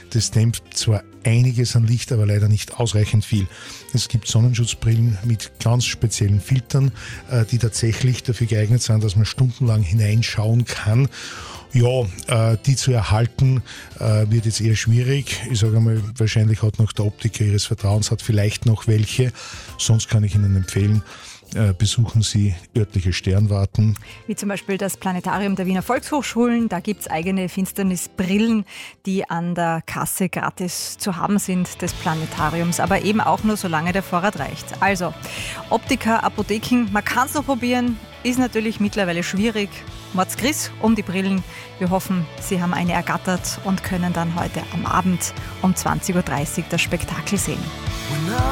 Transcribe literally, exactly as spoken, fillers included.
Das dämpft zwar einiges an Licht, aber leider nicht ausreichend viel. Es gibt Sonnenschutzbrillen mit ganz speziellen Filtern, die tatsächlich dafür geeignet sind, dass man stundenlang hineinschauen kann. Ja, die zu erhalten wird jetzt eher schwierig. Ich sage einmal, wahrscheinlich hat noch der Optiker Ihres Vertrauens hat vielleicht noch welche. Sonst kann ich Ihnen empfehlen, besuchen Sie örtliche Sternwarten. Wie zum Beispiel das Planetarium der Wiener Volkshochschulen. Da gibt es eigene Finsternisbrillen, die an der Kasse gratis zu haben sind des Planetariums, aber eben auch nur, solange der Vorrat reicht. Also, Optiker, Apotheken, man kann es noch probieren, ist natürlich mittlerweile schwierig. Mordsgriss um die Brillen. Wir hoffen, Sie haben eine ergattert und können dann heute am Abend um zwanzig Uhr dreißig das Spektakel sehen.